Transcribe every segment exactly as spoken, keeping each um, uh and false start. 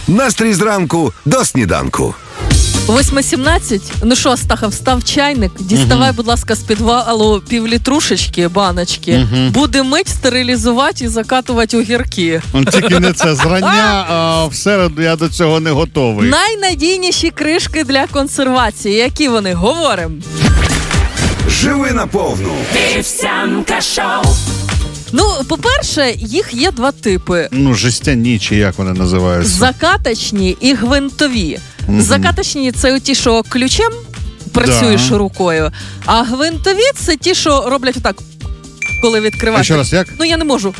Настрій зранку до сніданку. восьма сімнадцять. Ну що, Астахов, став чайник. Діставай, угу. будь ласка, з підвалу півлітрушечки, баночки. Угу. Буде мить, стерилізувати і закатувати огірки. Он тільки не це зрання, а в середу я до цього не готовий. Найнадійніші кришки для консервації. Які вони? Говоримо. Живи наповну. Вівсянка шоу. Ну, по-перше, їх є два типи. Ну, жестяні, чи як вони називаються? Закаточні і гвинтові. Mm-hmm. Закаточні – це ті, що ключем працюєш да. рукою, а гвинтові – це ті, що роблять отак, коли відкриваєш. А ще раз, як? Ну, я не можу.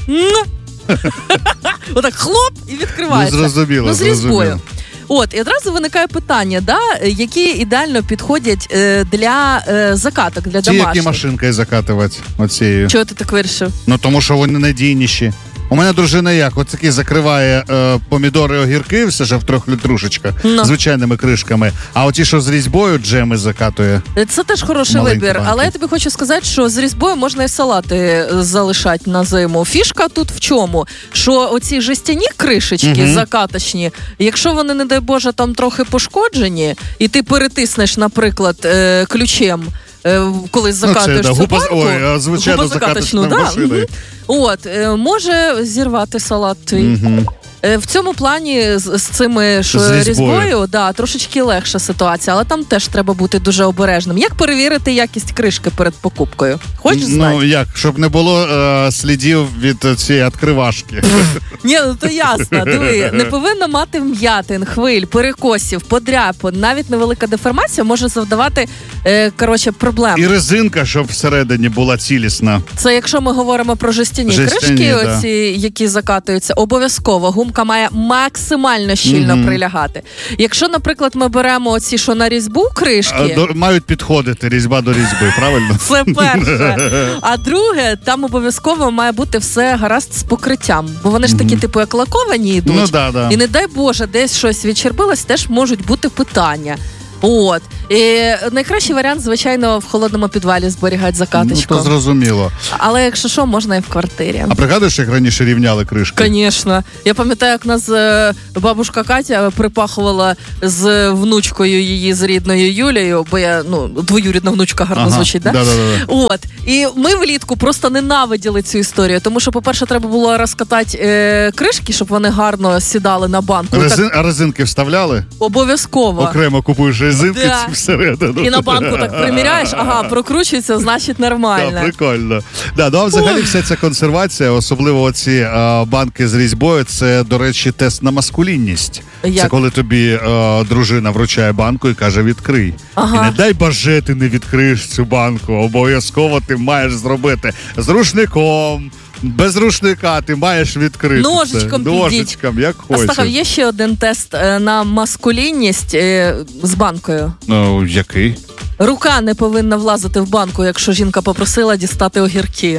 Отак хлоп і відкривається. Ну, зрозуміло, ну, з різьбою. От, і одразу виникає питання, да, які ідеально підходять е, для е, закаток, для ті, домашніх. які машинкою закатувати оцією. Чого ти так вирішив? Ну, тому що вони надійніші. У мене дружина як? От такі закриває е, помідори, огірки, все ж в трьохлітрушечках, no. звичайними кришками. А оті, що з різьбою, джеми закатує. Це теж хороший вибір. Банки. Але я тобі хочу сказати, що з різьбою можна і салати залишати на зиму. Фішка тут в чому? Що оці жестяні кришечки uh-huh. закаточні, якщо вони, не дай Боже, там трохи пошкоджені, і ти перетиснеш, наприклад, е, ключем, коли закатуєш ну, цю банку, ой, звичайно, закаточною да? машиною. От, може зірвати салат твій. Угу. В цьому плані з, з цими що, з різьбою, різьбою да, трошечки легша ситуація, але там теж треба бути дуже обережним. Як перевірити якість кришки перед покупкою? Хочеш знати? Ну, як? Щоб не було е, слідів від цієї відкривашки. Ні, ну то ясно. Диви, не повинна мати вм'ятин, хвиль, перекосів, подряпин. Навіть невелика деформація може завдавати, е, коротше, проблем. І резинка, щоб всередині була цілісна. Це якщо ми говоримо про жестяні, жестяні кришки, да. оці, які закатуються, обов'язково гумка має максимально щільно mm-hmm. прилягати. Якщо, наприклад, ми беремо оці, що на різьбу кришки... А, до, мають підходити різьба до різьби, правильно? Це перше. А друге, там обов'язково має бути все гаразд з покриттям. Бо вони ж mm-hmm. такі, типу, як лаковані йдуть. Ну, да, да. І не дай Боже, десь щось відчербилось, теж можуть бути питання. От. І найкращий варіант, звичайно, в холодному підвалі зберігати закаточку. Ну, то зрозуміло. Але якщо що, можна і в квартирі. А пригадуєш, як раніше рівняли кришки? Звісно. Я пам'ятаю, як нас бабушка Катя припахувала з внучкою її, з рідною Юлією, бо я, ну, двоюрідна внучка гарно ага. звучить, да? Да-да-да. От. І ми влітку просто ненавиділи цю історію, тому що, по-перше, треба було розкатати е, кришки, щоб вони гарно сідали на банку. Резин... Так... А резинки вставляли? Обов'язково. Окремо купуєш резинки да. всередину. І на банку так приміряєш, ага, прокручується, значить нормально. Да, прикольно. Да, ну, а взагалі вся ця консервація, особливо оці а, банки з різьбою, це, до речі, тест на маскулінність. Як? Це коли тобі а, дружина вручає банку і каже, відкрий. Ага. І не дай боже, ти не відкриєш цю банку. Обов'язково ти маєш зробити з рушником, без рушника ти маєш відкрити. Ножичком підіть. Ножичком, як хочеш. Астахов, є ще один тест на маскулінність з банкою. Ну, який? Рука не повинна влазити в банку, якщо жінка попросила дістати огірки.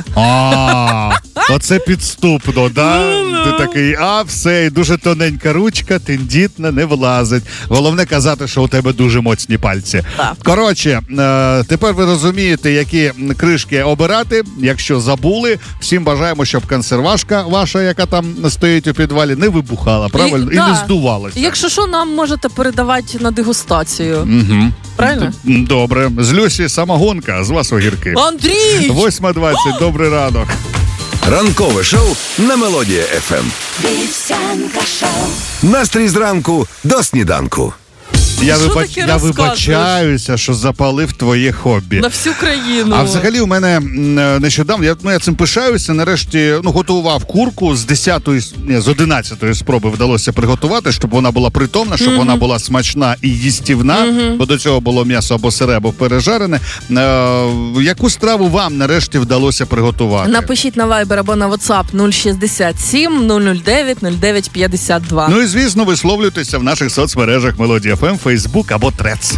А, оце підступно, да? Ти такий, а все, і дуже тоненька ручка, тендітна, не влазить. Головне казати, що у тебе дуже моцні пальці. Так. Коротше, тепер ви розумієте, які кришки обирати. Якщо забули, всім бажаємо, щоб консервашка ваша, яка там стоїть у підвалі, не вибухала, правильно? І, і да. не здувалася. Якщо що, нам можете передавати на дегустацію. Угу. Правильно? Добре. З Люсі самогонка, з вас огірки. Андрій! восьма двадцять, добрий ранок. Ранкове шоу на Мелодія еф ем. Вівсянка шоу. Настрій зранку до сніданку. Я, вибач... Я вибачаюся, що запалив твоє хобі. На всю країну. А взагалі у мене нещодавно, я, ну, я цим пишаюся, нарешті, ну, готував курку з десятої, ні, з одинадцятої спроби вдалося приготувати, щоб вона була притомна, щоб mm-hmm. вона була смачна і їстівна, mm-hmm. бо до цього було м'ясо або сире, або пережарене. Е, яку страву вам нарешті вдалося приготувати? Напишіть на Viber або на WhatsApp нуль шістдесят сім нуль нуль дев'ять нуль дев'ять п'ятдесят два. Ну і, звісно, висловлюйтеся в наших соцмережах Мелодія еф ем, Фейсбук або Трец.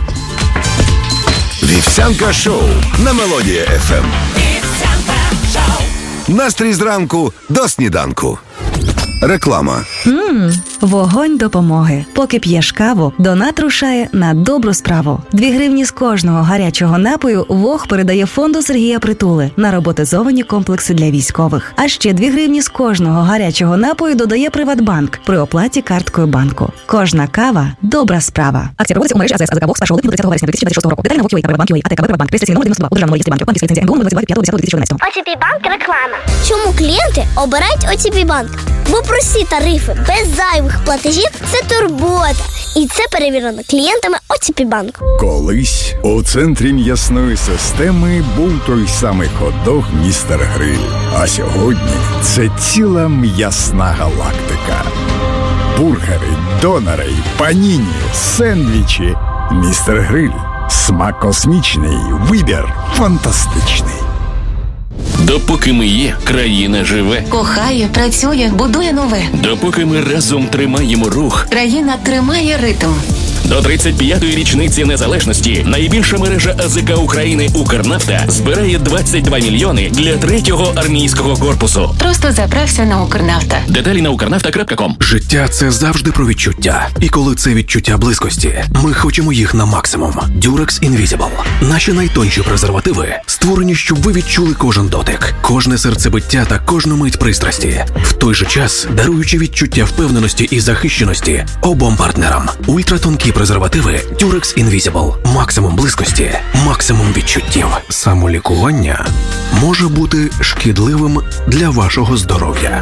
Вівсянка шоу на Мелодія еф ем. Вівсянка шоу. Настрій зранку до сніданку. Реклама. Ммм, вогонь допомоги. Поки п'єш каву, донат рушає на добру справу. Дві гривні з кожного гарячого напою ВОГ передає фонду Сергія Притули на роботизовані комплекси для військових. А ще дві гривні з кожного гарячого напою додає Приватбанк при оплаті карткою банку. Кожна кава – добра справа. Акція проводиться у мережі АЗС АЗК ВОГ з першого липня до тридцятого вересня дві тисячі двадцять шостого року. Деталі на ВОГ.ua та Приватбанк.ua, АТК Приватбанк, реєстраційний номер дев'яносто два, у державному реєстрі банків, банківська ліцензія ен ді ю двадцять п'ятого десятого дві тисячі чотирнадцятого. о ті пі Банк реклама. Чому клієнти обирають о ті пі Банк? Бо прості тарифи, без зайвих платежів – це турбота. І це перевірено клієнтами о ті пі Банк. Колись у центрі м'ясної системи був той самий хот-дог «Містер Гриль». А сьогодні це ціла м'ясна галактика. Бургери, донори, паніні, сендвічі. «Містер Гриль». Смак космічний, вибір фантастичний. Допоки ми є, країна живе. Кохає, працює, будує нове. Допоки ми разом тримаємо рух, країна тримає ритм. До тридцять п'ятої річниці незалежності найбільша мережа АЗК України «Укрнафта» збирає двадцять два мільйони для третього армійського корпусу. Просто заправся на «Укрнафта». Деталі на укрнафта крапка ком. Життя – це завжди про відчуття. І коли це відчуття близькості, ми хочемо їх на максимум. Durex Invisible. Наші найтонші презервативи створені, щоб ви відчули кожен дотик, кожне серцебиття та кожну мить пристрасті. В той же час даруючи відчуття впевненості і захищеності обом партнерам. Ультратонкі презервативи Durex Invisible. Максимум близькості, максимум відчуттів. Самолікування може бути шкідливим для вашого здоров'я.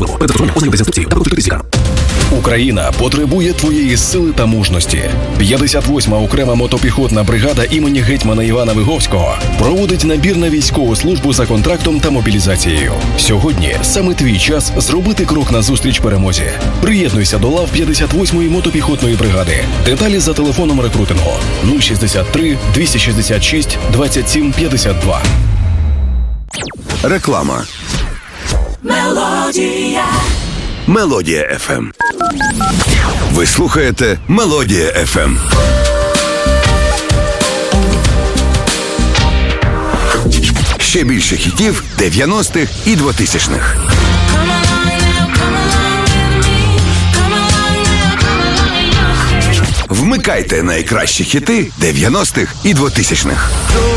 Україна потребує твоєї сили та мужності. п'ятдесят восьма окрема мотопіхотна бригада імені гетьмана Івана Виговського проводить набір на військову службу за контрактом та мобілізацією. Сьогодні саме твій час зробити крок назустріч перемозі. Приєднуйся до лав п'ятдесят восьмої мотопіхотної бригади. Деталі за телефоном рекрутингу нуль шістдесят три двісті шістдесят шість двадцять сім п'ятдесят два. Реклама. Мелодія. Мелодія ФМ. Ви слухаєте Мелодія ФМ. Ще більше хітів дев'яностих і двотисячних. Вмикайте найкращі хіти дев'яностих і двотисячних.